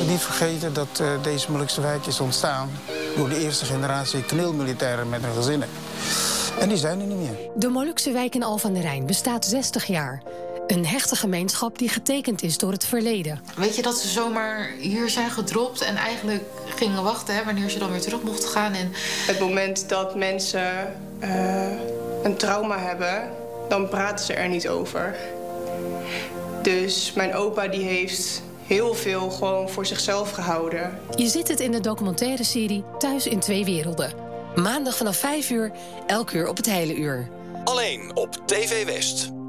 moet niet vergeten dat deze Molukse wijk is ontstaan door de eerste generatie kaneelmilitairen met hun gezinnen. En die zijn er niet meer. De Molukse wijk in Alphen aan de Rijn bestaat 60 jaar. Een hechte gemeenschap die getekend is door het verleden. Weet je dat ze zomaar hier zijn gedropt en eigenlijk gingen wachten wanneer ze dan weer terug mochten gaan? En het moment dat mensen een trauma hebben, dan praten ze er niet over. Dus mijn opa die heeft heel veel gewoon voor zichzelf gehouden. Je ziet het in de documentaire serie Thuis in twee werelden. Maandag vanaf 5 uur, elk uur op het hele uur. Alleen op TV West.